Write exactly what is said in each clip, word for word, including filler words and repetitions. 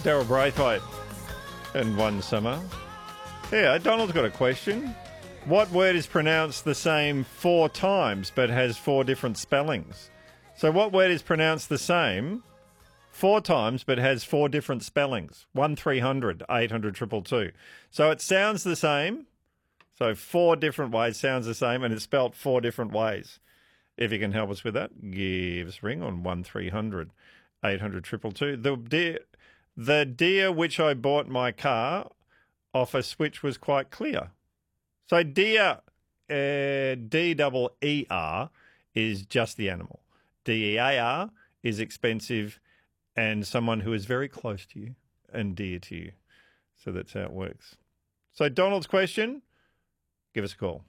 Daryl Braithwaite and one summer. Yeah, Donald's got a question. What word is pronounced the same four times but has four different spellings? So what word is pronounced the same four times but has four different spellings? one three hundred eight hundred two two two. So it sounds the same. So four different ways sounds the same and it's spelt four different ways. If you can help us with that, give us a ring on one three hundred eight hundred two two two. The deer, the deer which I bought my car off a switch was quite clear. So deer, uh, D E E R, is just the animal. D E A R is expensive and someone who is very close to you and dear to you. So that's how it works. So Donald's question, give us a call.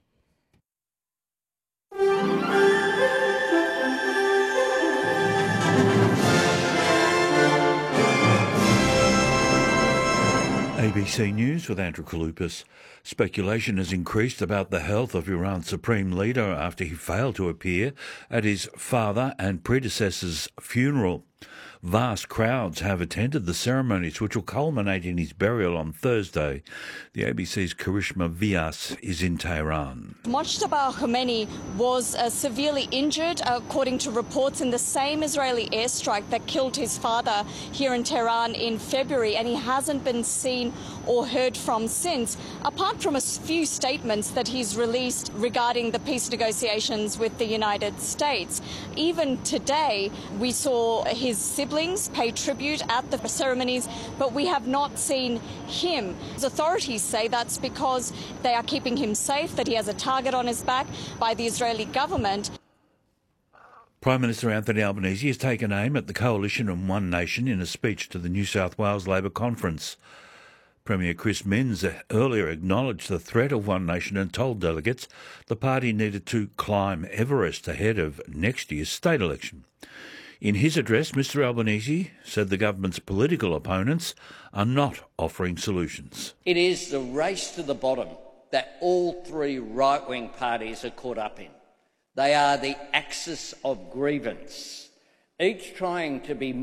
A B C News with Andrew Kalupas. Speculation has increased about the health of Iran's supreme leader after he failed to appear at his father and predecessor's funeral. Vast crowds have attended the ceremonies, which will culminate in his burial on Thursday. The A B C's Karishma Vyas is in Tehran. Mojtaba Khomeini was uh, severely injured, according to reports, in the same Israeli airstrike that killed his father here in Tehran in February, and he hasn't been seen or heard from since, apart from a few statements that he's released regarding the peace negotiations with the United States. Even today, we saw his siblings pay tribute at the ceremonies, but we have not seen him. His authorities say that's because they are keeping him safe, that he has a target on his back by the Israeli government. Prime Minister Anthony Albanese has taken aim at the coalition and One Nation in a speech to the New South Wales Labor Conference. Premier Chris Minns earlier acknowledged the threat of One Nation and told delegates the party needed to climb Everest ahead of next year's state election. In his address, Mister Albanese said the government's political opponents are not offering solutions. It is the race to the bottom that all three right-wing parties are caught up in. They are the axis of grievance, each trying to be